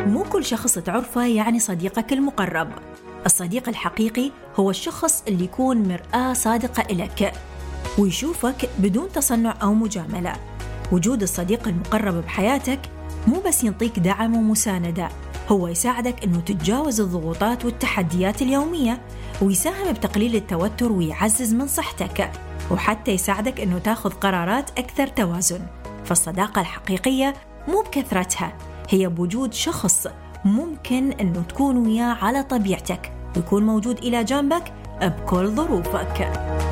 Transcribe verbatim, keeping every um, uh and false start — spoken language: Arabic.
مو كل شخص تعرفه يعني صديقك المقرب. الصديق الحقيقي هو الشخص اللي يكون مرآة صادقة إلك ويشوفك بدون تصنع أو مجاملة. وجود الصديق المقرب بحياتك مو بس ينطيك دعم ومساندة، هو يساعدك أنه تتجاوز الضغوطات والتحديات اليومية، ويساهم بتقليل التوتر ويعزز من صحتك، وحتى يساعدك أنه تاخذ قرارات أكثر توازن. فالصداقة الحقيقية مو بكثرتها، هي بوجود شخص ممكن أنه تكون وياه على طبيعتك ويكون موجود إلى جانبك بكل ظروفك.